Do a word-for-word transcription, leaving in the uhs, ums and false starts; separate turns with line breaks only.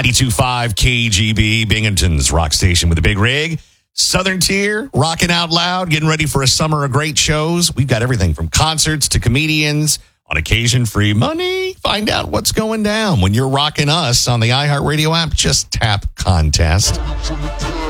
ninety-two point five K G B, Binghamton's rock station with a big rig. Southern Tier, rocking out loud, getting ready for a summer of great shows. We've got everything from concerts to comedians. On occasion, free money. Find out what's going down when you're rocking us on the iHeartRadio app. Just tap contest.